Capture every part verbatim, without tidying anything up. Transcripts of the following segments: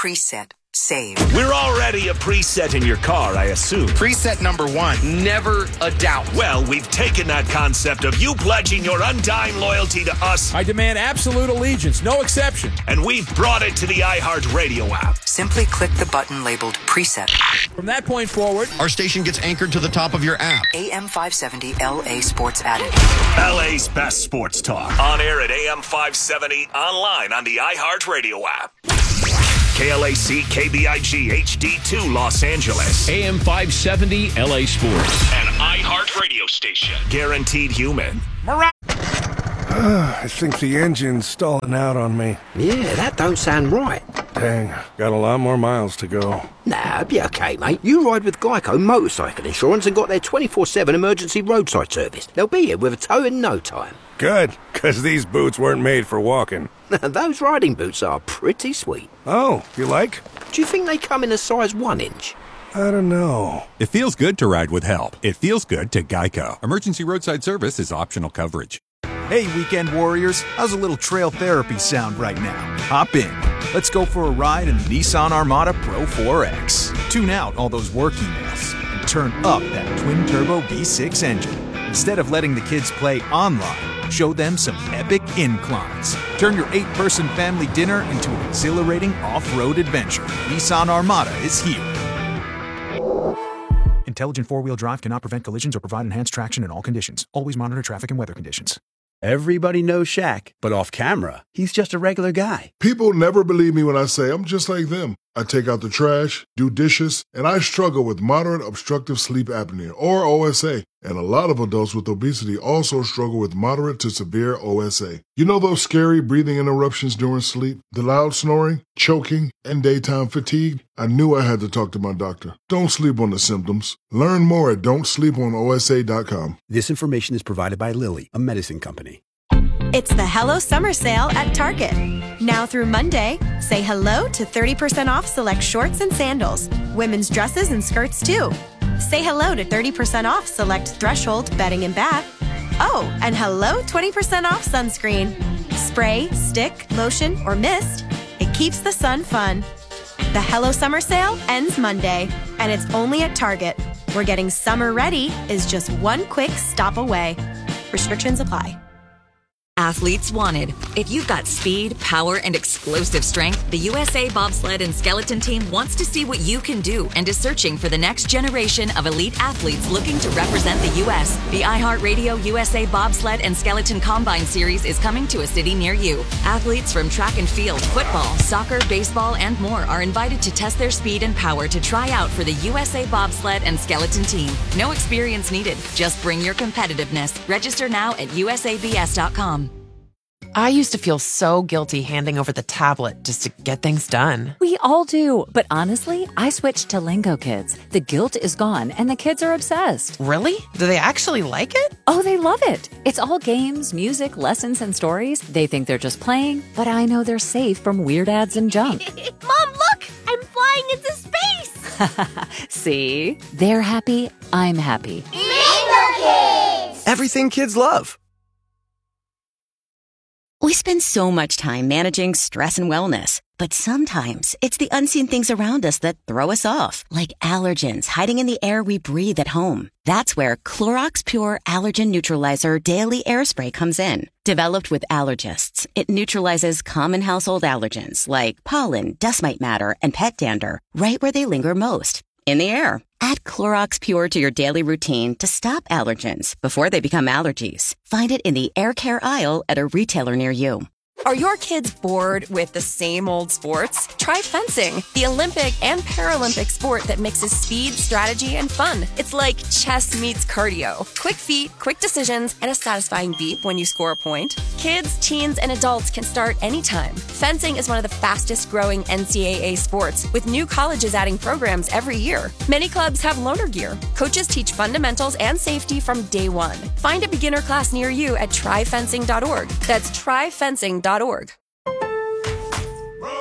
preset saved. We're already a preset in your car, I assume. Preset number one. Never a doubt. Well, we've taken that concept of you pledging your undying loyalty to us. I demand absolute allegiance, no exception. And we've brought it to the iHeartRadio app. Simply click the button labeled preset. From that point forward, our station gets anchored to the top of your app. A M five seventy L A Sports added. L A's best sports talk. On air at A M five seventy, online on the iHeartRadio app. K L A C K B I G H D two Los Angeles. A M five seventy L A Sports. An iHeartRadio station. Guaranteed human. I think the engine's stalling out on me. Yeah, that don't sound right. Dang, got a lot more miles to go. Nah, be okay, mate. You ride with Geico Motorcycle Insurance and got their twenty-four seven emergency roadside service. They'll be here with a tow in no time. Good, because these boots weren't made for walking. Those riding boots are pretty sweet. Oh, you like? Do you think they come in a size one inch? I don't know. It feels good to ride with help. It feels good to Geico. Emergency roadside service is optional coverage. Hey, weekend warriors, how's a little trail therapy sound right now? Hop in. Let's go for a ride in the Nissan Armada Pro four X. Tune out all those work emails and turn up that twin-turbo V six engine. Instead of letting the kids play online, show them some epic inclines. Turn your eight-person family dinner into an exhilarating off-road adventure. Nissan Armada is here. Intelligent four-wheel drive cannot prevent collisions or provide enhanced traction in all conditions. Always monitor traffic and weather conditions. Everybody knows Shaq, but off camera, he's just a regular guy. People never believe me when I say I'm just like them. I take out the trash, do dishes, and I struggle with moderate obstructive sleep apnea, or O S A. And a lot of adults with obesity also struggle with moderate to severe O S A. You know those scary breathing interruptions during sleep, the loud snoring, choking, and daytime fatigue? I knew I had to talk to my doctor. Don't sleep on the symptoms. Learn more at don't sleep on O S A dot com. This information is provided by Lilly, a medicine company. It's the Hello Summer Sale at Target. Now through Monday, say hello to thirty percent off select shorts and sandals, women's dresses and skirts too. Say hello to thirty percent off select Threshold bedding and bath. Oh, and hello twenty percent off sunscreen. Spray, stick, lotion, or mist. It keeps the sun fun. The Hello Summer Sale ends Monday, and it's only at Target, where getting summer ready is just one quick stop away. Restrictions apply. Athletes wanted. If you've got speed, power, and explosive strength, the U S A Bobsled and Skeleton Team wants to see what you can do and is searching for the next generation of elite athletes looking to represent the U S The iHeartRadio U S A Bobsled and Skeleton Combine Series is coming to a city near you. Athletes from track and field, football, soccer, baseball, and more are invited to test their speed and power to try out for the U S A Bobsled and Skeleton Team. No experience needed. Just bring your competitiveness. Register now at U S A B S dot com. I used to feel so guilty handing over the tablet just to get things done. We all do. But honestly, I switched to Lingo Kids. The guilt is gone and the kids are obsessed. Really? Do they actually like it? Oh, they love it. It's all games, music, lessons, and stories. They think they're just playing, but I know they're safe from weird ads and junk. Mom, look! I'm flying into space! See? They're happy. I'm happy. Lingo Kids! Everything kids love. We spend so much time managing stress and wellness, but sometimes it's the unseen things around us that throw us off, like allergens hiding in the air we breathe at home. That's where Clorox Pure Allergen Neutralizer Daily Air Spray comes in. Developed with allergists, it neutralizes common household allergens like pollen, dust mite matter, and pet dander right where they linger most, in the air. Add Clorox Pure to your daily routine to stop allergens before they become allergies. Find it in the air care aisle at a retailer near you. Are your kids bored with the same old sports? Try fencing, the Olympic and Paralympic sport that mixes speed, strategy, and fun. It's like chess meets cardio. Quick feet, quick decisions, and a satisfying beep when you score a point. Kids, teens, and adults can start anytime. Fencing is one of the fastest growing N C double A sports, with new colleges adding programs every year. Many clubs have loaner gear. Coaches teach fundamentals and safety from day one. Find a beginner class near you at try fencing dot org. That's try fencing dot org.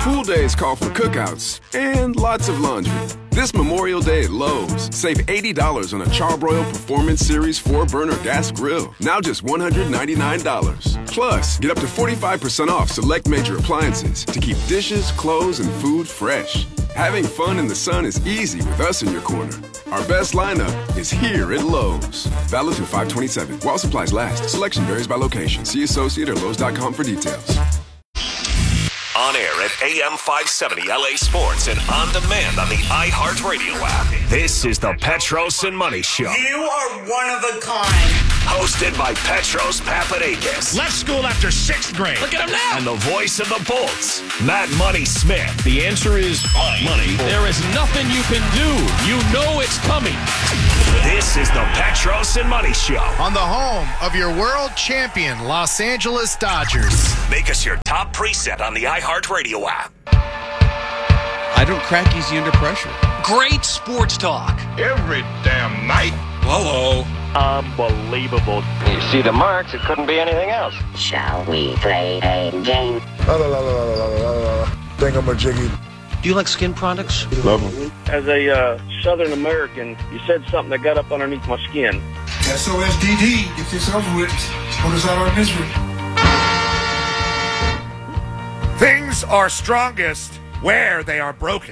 Pool days call for cookouts and lots of laundry. This Memorial Day at Lowe's, save eighty dollars on a Charbroil Performance Series four burner gas grill. Now just one hundred ninety-nine dollars. Plus, get up to forty-five percent off select major appliances to keep dishes, clothes, and food fresh. Having fun in the sun is easy with us in your corner. Our best lineup is here at Lowe's. Valid through five twenty-seven. While supplies last. Selection varies by location. See associate or Lowe's dot com for details. On air at A M five seventy L A Sports and on demand on the iHeartRadio app. This is the Petros and Money Show. You are one of a kind. Hosted by Petros Papadakis. Left school after sixth grade. Look at him now. And the voice of the Bolts, Matt Money Smith. The answer is money. There is nothing you can do. You know it's coming. This is the Petros and Money Show. On the home of your world champion, Los Angeles Dodgers. Make us your top preset on the iHeartRadio app. I don't crack easy under pressure. Great sports talk. Every damn night. Whoa. Unbelievable. You see the marks, it couldn't be anything else. Shall we play a game? La la la la la la la. Think I'm a jiggy. Do you like skin products? Love them. As a uh, Southern American, you said something that got up underneath my skin. S O S D D. Get this over with. Put us out of our misery. Things are strongest where they are broken.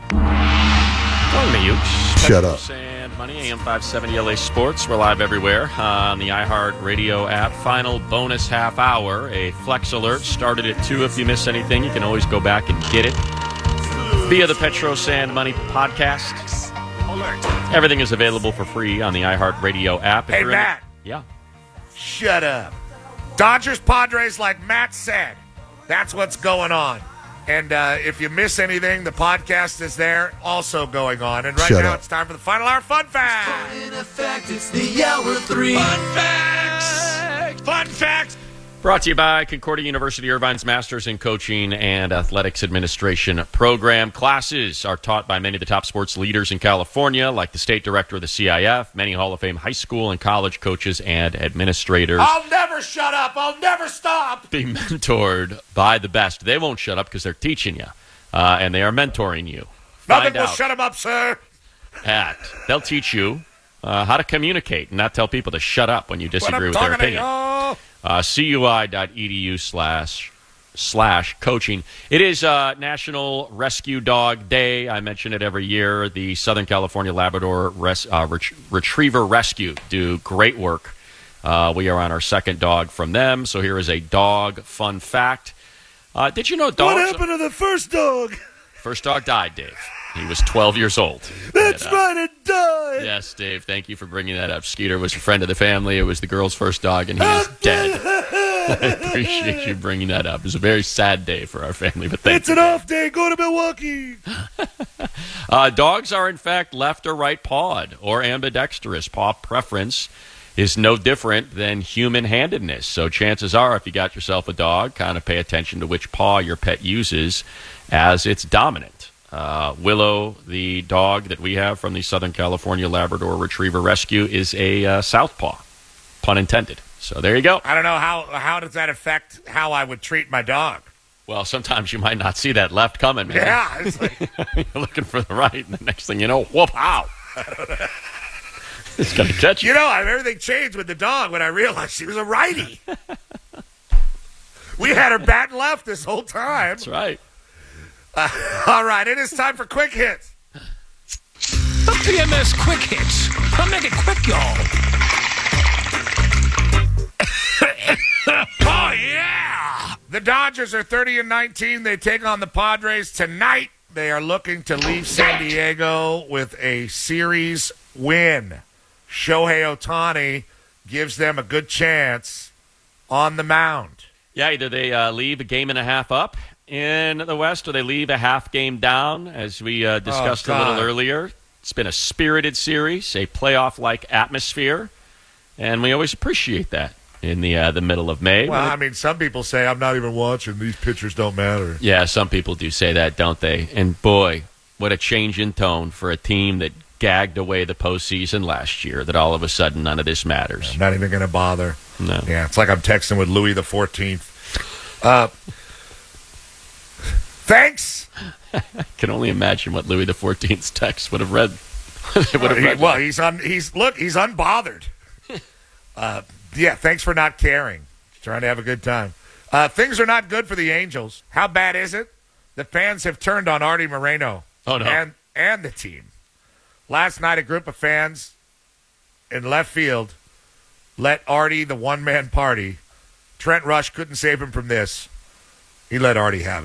Calling me, you. Shut up. And Money, A M five seventy L A Sports. We're live everywhere uh, on the iHeartRadio app. Final bonus half hour. A Flex Alert started at two. If you miss anything, you can always go back and get it via the Petros and Money podcast. Alert. Everything is available for free on the iHeartRadio app. If Hey, you're Matt. The, yeah. Shut up. Dodgers, Padres, like Matt said. That's what's going on. And uh, if you miss anything, the podcast is there, also going on. And right Shut now up. it's time for the final hour fun fact. In effect, it's the hour three. Fun facts. Fun facts. Brought to you by Concordia University Irvine's Masters in Coaching and Athletics Administration program. Classes are taught by many of the top sports leaders in California, like the state director of the C I F, many Hall of Fame high school and college coaches and administrators. I'll never shut up. I'll never stop. Be mentored by the best. They won't shut up because they're teaching you, uh, and they are mentoring you. Nothing Find will out shut him up, sir. at they'll teach you uh, how to communicate and not tell people to shut up when you disagree with their opinion. Uh, cui.edu slash slash coaching. It is uh, National Rescue Dog Day. I mention it every year. The Southern California Labrador Res- uh, Ret- Retriever Rescue do great work. Uh, we are on our second dog from them. So here is a dog fun fact. Uh, did you know dogs... What happened to the first dog? First dog died, Dave. He was twelve years old. That's and, uh, right, it died. Yes, Dave, thank you for bringing that up. Skeeter was a friend of the family. It was the girl's first dog, and he is dead. I appreciate you bringing that up. It was a very sad day for our family, but thank It's you. an off day. Go to Milwaukee. Uh, dogs are, in fact, left or right pawed or ambidextrous. Paw preference is no different than human-handedness. So chances are, if you got yourself a dog, kind of pay attention to which paw your pet uses as its dominant. Uh, Willow, the dog that we have from the Southern California Labrador Retriever Rescue, is a uh, southpaw, pun intended. So there you go. I don't know how how does that affect how I would treat my dog. Well, sometimes you might not see that left coming, man. Yeah, it's like you're looking for the right, and the next thing you know, whoop, ow. It's going to catch you. You know, everything changed with the dog when I realized she was a righty. We had her batting left this whole time. That's right. Uh, all right, it is time for quick hits. The P M S quick hits. I'll make it quick, y'all. Oh, yeah! The Dodgers are thirty and nineteen. They take on the Padres tonight. They are looking to leave San Diego with a series win. Shohei Ohtani gives them a good chance on the mound. Yeah, either they uh, leave a game and a half up in the West, or they leave a half game down, as we uh, discussed Oh, a little God. earlier. It's been a spirited series, a playoff-like atmosphere, and we always appreciate that in the uh, the middle of May. Well, When it- I mean, some people say, I'm not even watching. These pitchers don't matter. yeah, some people do say that, don't they? And boy, what a change in tone for a team that gagged away the postseason last year, that all of a sudden none of this matters. I'm not even going to bother. No. Yeah, it's like I'm texting with Louis the fourteenth. Uh, Thanks. I can only imagine what Louis the fourteenth's text would have read. would have he, read well, he's un, he's look, he's unbothered. uh, yeah, thanks for not caring. Trying to have a good time. Uh, things are not good for the Angels. How bad is it? The fans have turned on Artie Moreno. Oh, no. and and the team. Last night, a group of fans in left field let Artie, the one-man party. Trent Rush couldn't save him from this. He let Artie have it.